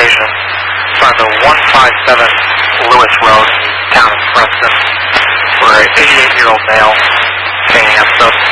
location. It's on the 157 Lewis Road, town of Preston, where an 88-year-old male came up